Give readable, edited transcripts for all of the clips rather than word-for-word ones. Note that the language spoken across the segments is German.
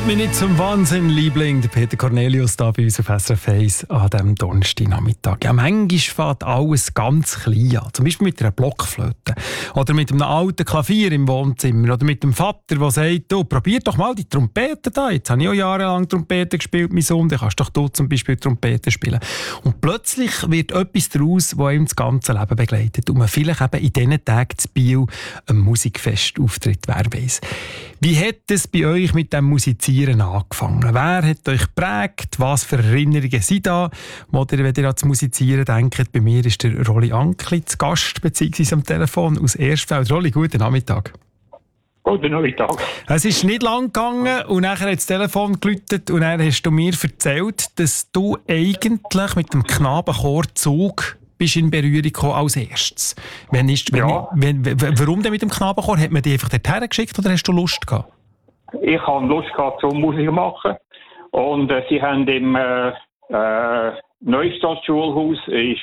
hat mich nicht zum Wahnsinn, Liebling. Der Peter Cornelius da bei uns auf SRF 1 an diesem Donnerstagnachmittag. Ja, manchmal fängt alles ganz klein an. Zum Beispiel mit einer Blockflöte. Oder mit einem alten Klavier im Wohnzimmer. Oder mit dem Vater, der sagt, du, probier doch mal die Trompete da. Jetzt habe ich auch jahrelang Trompete gespielt, mein Sohn. Dann kannst doch du zum Beispiel Trompete spielen. Und plötzlich wird etwas daraus, das ihm das ganze Leben begleitet. Und man vielleicht eben in diesen Tagen zu Biel ein Musikfest auftritt, wer weiss. Wie hat es bei euch mit dem Musizieren angefangen? Wer hat euch geprägt? Was für Erinnerungen sind da? Oder wenn ihr an das Musizieren denkt, bei mir ist der Rolli Ankli zu Gast, beziehungsweise am Telefon aus Erstfeld. Rolli, guten Nachmittag. Guten Nachmittag. Es ist nicht lang gegangen und nachher hat das Telefon geläutet und dann hast du mir erzählt, dass du eigentlich mit dem Knabenchor Zug bist in Berührung gekommen als erstes. Warum denn mit dem Knabenchor? Hat man dich einfach dorthin geschickt oder hast du Lust gehabt? Ich hatte Lust gehabt, zum Musik zu machen. Und sie haben im Neustadt-Schulhaus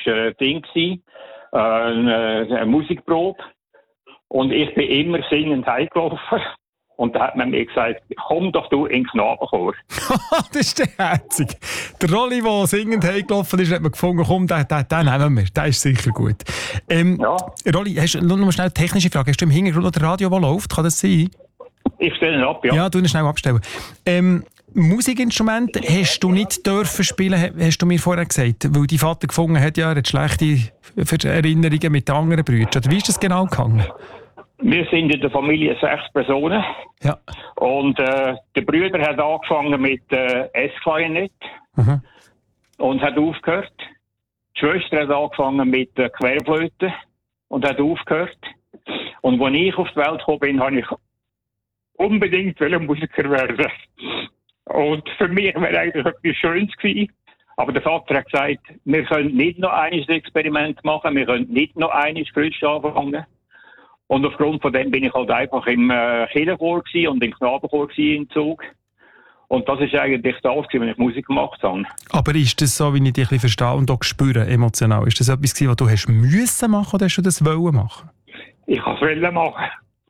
eine Musikprobe. Und ich bin immer singend heimgelaufen. Und da hat man mir gesagt, komm doch du in den Knabenchor. Das ist der herzig. Der Rolli, der singend heimgelaufen ist, hat man gefunden, komm, den nehmen wir. Der ist sicher gut. Ja. Rolli, noch mal schnell eine technische Frage. Hast du im Hintergrund noch das Radio, das läuft? Kann das sein? Ich stelle ihn ab, ja. Ja, du ihn schnell abstellen. Musikinstrumente hast du nicht dürfen spielen, hast du mir vorher gesagt, weil dein Vater gefunden hat, ja, er hat schlechte Erinnerungen mit den anderen Brüdern. Oder wie ist das genau gegangen? Wir sind in der Familie 6 Personen. Ja. Und der Bruder hat angefangen mit S-Klarinett und hat aufgehört. Die Schwester hat angefangen mit Querflöte und hat aufgehört. Und als ich auf die Welt gekommen bin, habe ich unbedingt Musiker werden. Und für mich wäre eigentlich etwas Schönes gewesen. Aber der Vater hat gesagt, wir können nicht noch ein Experiment machen, wir können nicht noch ein frisch anfangen. Und aufgrund von dem bin ich halt einfach im Kirchenchor und im Knabenchor im Zug. Und das ist eigentlich das, wenn ich Musik gemacht habe. Aber ist das so, wie ich dich ein bisschen verstehe und auch spüre, emotional? Ist das etwas, was du hast müssen machen oder hast du das wollen machen? Ich wollte es machen.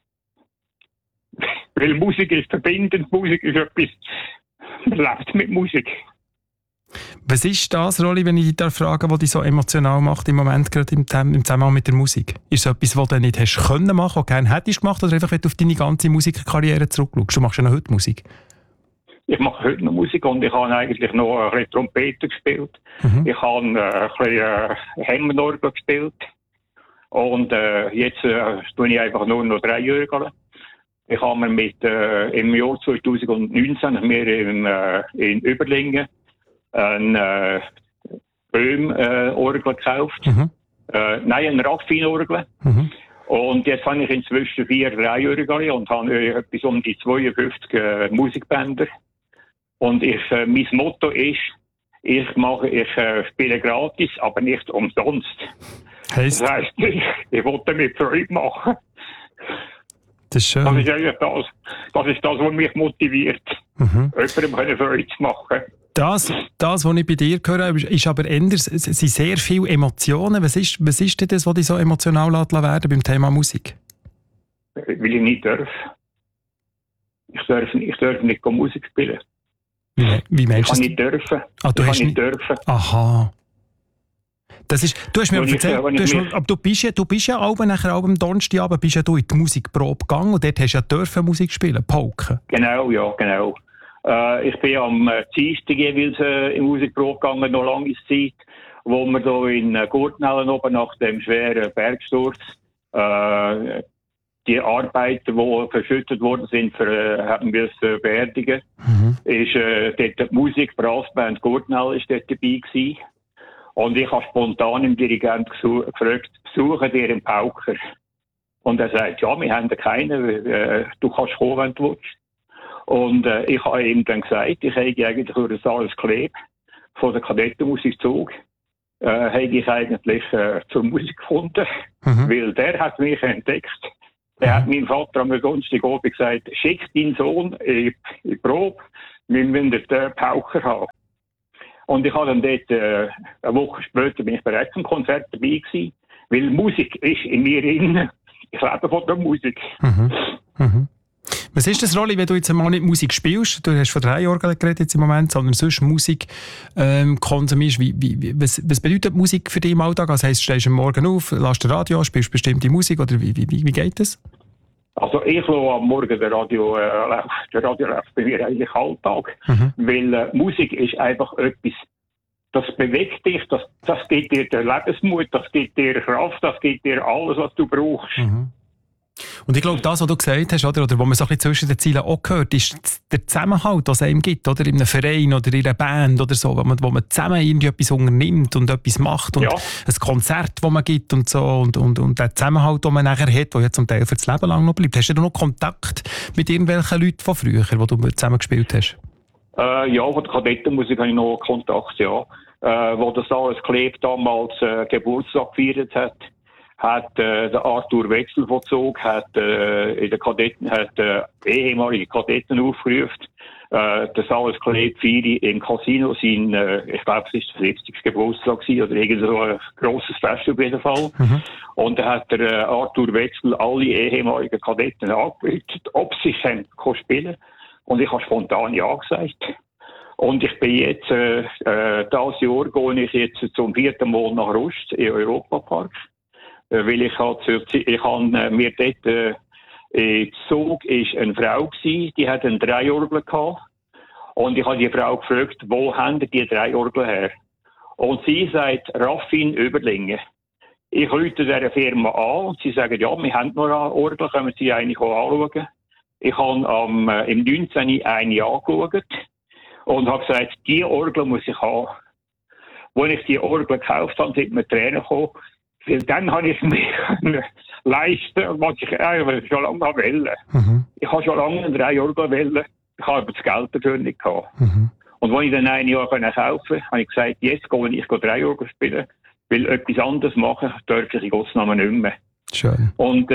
Weil Musik ist verbindend, Musik ist etwas, man lebt mit Musik. Was ist das, Rolli, wenn ich dich da frage, was dich so emotional macht im Moment, gerade im Zusammenhang mit der Musik? Ist es etwas, was du nicht hast können machen, was du gerne hättest gemacht, oder einfach, wenn du auf deine ganze Musikerkarriere zurückschaust? Du machst ja noch heute Musik. Ich mache heute noch Musik und ich habe eigentlich noch ein bisschen Trompete gespielt. Ich habe ein bisschen Hemmenorgel gespielt. Und jetzt tue ich einfach nur noch 3 Jahre. Ich habe mir im Jahr 2019 in Überlingen ein Böhm-Orgel gekauft. Nein, ein Raffin-Orgel. Und jetzt habe ich inzwischen 4 Dreijährige und habe etwas um die 52 Musikbänder. Und mein Motto ist, ich spiele gratis, aber nicht umsonst. Heisst? Das heisst, ich wollte mir Freude machen. Das ist schön. Das ist eigentlich das ist das, was mich motiviert, jemandem Freude zu machen. Das, was ich bei dir höre, ist aber anders. Es sind sehr viele Emotionen. Was ist denn das, was dich so emotional werden beim Thema Musik? Weil ich nicht darf. Ich darf nicht Musik spielen. Wie meinst du das? Ich kann nicht dürfen. Du nicht dürfen. Aha. Das ist, du hast mir erzählt, du bist ja auch nachher am Donnerstagabend bist ja du in die Musikprobe gegangen und dort hast du ja dürfen Musik spielen, Pauken. Genau, ja, genau. Ich bin am Dienstag jeweils in Musikprobe gegangen, noch lange Zeit, wo wir da in Gurtnellen oben nach dem schweren Bergsturz die Arbeiter, die verschüttet worden sind, haben wir es beerdigen. Ist dort die Musik, Brassband Gurtnell ist dort dabei gewesen. Und ich habe spontan im Dirigent gefragt, besuchen dir einen Pauker? Und er sagt, ja, wir haben keinen, du kannst kommen, wenn du willst. Und ich habe ihm dann gesagt, ich habe eigentlich durch das alles Kleb von der Kadettenmusik Zug, habe ich eigentlich zur Musik gefunden, weil der hat mich entdeckt. Er hat meinem Vater am Donnerstagabend gesagt, schick deinen Sohn in die Probe, wir müssen den Pauker haben. Und ich habe dann dort, eine Woche später bin ich bereits zum Konzert dabei gewesen, weil Musik ist in mir drin. Ich lebe von der Musik. Was ist das, Rolli, wenn du jetzt mal nicht Musik spielst? Du hast von 3 Orgeln geredet jetzt im Moment, sondern sonst Musik konsumierst. Was bedeutet Musik für dich im Alltag? Also heisst, stehst du am Morgen auf, lässt das Radio an, spielst bestimmte Musik oder wie geht das? Also ich lasse am Morgen der Radio läuft bei mir eigentlich Alltag, weil Musik ist einfach etwas, das bewegt dich, das gibt dir den Lebensmut, das gibt dir Kraft, das gibt dir alles, was du brauchst. Und ich glaube, das, was du gesagt hast, oder was man so ein bisschen zwischen den Zielen auch gehört, ist der Zusammenhalt, den es einem gibt, oder in einem Verein oder in einer Band oder so, wo man zusammen irgendwie etwas unternimmt und etwas macht und ein Konzert, das man gibt und so und der Zusammenhalt, den man nachher hat, der ja zum Teil für das Leben lang noch bleibt. Hast du noch Kontakt mit irgendwelchen Leuten von früher, wo du zusammen gespielt hast? Ja, von der Kadettenmusik habe ich noch Kontakt, ja. Wo der Sales Kleb damals Geburtstag gefeiert hat der Arthur Wechselvollzug in der Kadetten ehemalige Kadetten aufgerufen. Der Sales Kleb feiert im Casino sein, ich glaube, es ist der 70. Geburtstag gewesen, oder irgend so ein grosses Fest auf jeden Fall. Und da hat der Arthur Wechsel alle ehemaligen Kadetten angerufen, ob sie spielen. Und ich habe spontan ja gesagt. Und ich bin jetzt, dieses Jahr gehe ich jetzt zum 4. Mal nach Rust im Europapark. Weil ich mir dort, im Zug ist eine Frau gewesen, die hat eine 3-Orgel gehabt. Und ich habe die Frau gefragt, wo haben die 3-Orgel her? Und sie sagt, Raffin Überlingen. Ich rufe dieser Firma an und sie sagen, ja, wir haben noch eine Orgel, können Sie eigentlich anschauen. Ich habe im 19. eine angeschaut und habe gesagt, die Orgel muss ich haben. Als ich die Orgel gekauft habe, sind mir Tränen gekommen. Weil dann habe ich mir leisten, was ich eigentlich schon lange wollte. Ich habe schon lange eine 3-Orgel wollen. Ich habe aber das Geld dafür nicht gehabt. Und als ich dann ein Jahr kaufen konnte, habe ich gesagt, jetzt gehe ich 3-Orgel spielen. Weil etwas anderes machen darf ich in Gottes Namen nicht mehr. Schön. Und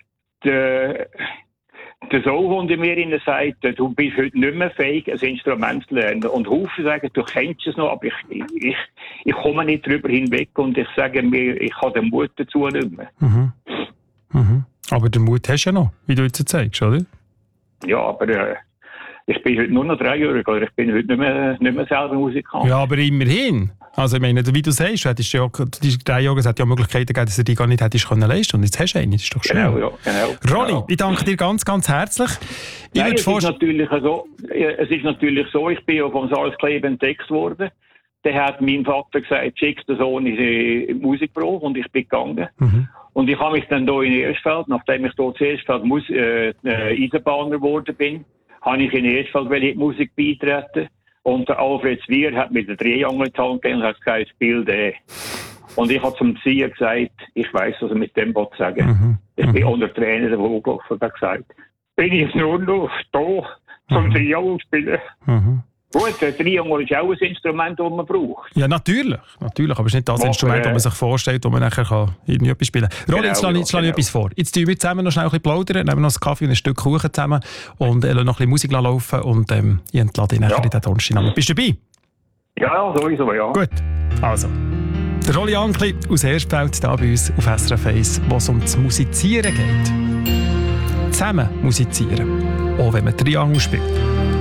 der Sohn in mir sagt, du bist heute nicht mehr fähig, ein Instrument zu lernen. Und Haufen sagen, du kennst es noch, aber ich komme nicht drüber hinweg und ich sage mir, ich habe den Mut dazu nicht mehr. Aber den Mut hast du ja noch, wie du jetzt zeigst, oder? Ja, aber ich bin heute nur noch 3-Jährig, oder ich bin heute nicht mehr selber Musikant. Ja, aber immerhin. Also ich meine, wie du sagst, die 3 Jahre hat ja Möglichkeiten gegeben, dass du die gar nicht hättest leisten können. Und jetzt hast du eine, das ist doch schön. Genau, ja, genau. Rolli, ich danke dir ganz, ganz herzlich. Es ist natürlich so, ich bin ja vom Sales Kleb entdeckt worden. Dann hat mein Vater gesagt, schick den Sohn in die Musikberuf und ich bin gegangen. Und ich habe mich dann hier in Erstfeld, nachdem ich hier zu Erstfeld Eisenbahner geworden bin, habe ich in Erstfeld in die Musik beitreten. Und der Alfred Zwier hat mit der Triangel in die Hand gegeben und hat gesagt, spiel den. Und ich habe zum Zwier gesagt, ich weiss, was er mit dem sagen will. Ich bin unter Tränen der Wohlgloff und habe gesagt, bin ich nur noch da zum Triangel spielen. Gut, der Triangel ist auch ein Instrument, das man braucht. Ja, natürlich. Aber es ist nicht das Instrument, das man sich vorstellt, wo man nachher irgendwie etwas spielen kann. Rolli, jetzt schlage ich etwas vor. Jetzt tun wir zusammen noch schnell ein bisschen plaudern, nehmen noch einen Kaffee und ein Stück Kuchen zusammen und lassen noch ein bisschen Musik laufen und ich entlade dich nachher in den Donnerstag. Bist du dabei? Ja, sowieso, ja. Gut, also. Der Rolli Ankli aus Erstfeld hier bei uns auf SRF 1, wo es um das Musizieren geht. Zusammen musizieren, auch wenn man Triangel spielt.